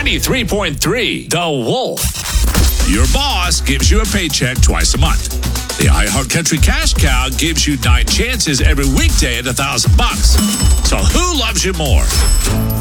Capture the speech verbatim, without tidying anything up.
ninety-three point three, The Wolf. Your boss gives you a paycheck twice a month. The iHeartCountry Cash Cow gives you nine chances every weekday at a thousand bucks. So who loves you more?